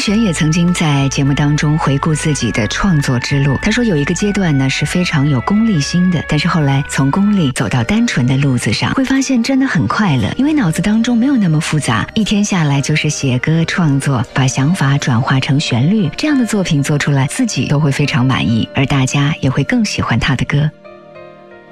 璇也曾经在节目当中回顾自己的创作之路，他说有一个阶段呢是非常有功利心的，但是后来从功利走到单纯的路子上，会发现真的很快乐，因为脑子当中没有那么复杂，一天下来就是写歌创作，把想法转化成旋律，这样的作品做出来自己都会非常满意，而大家也会更喜欢他的歌。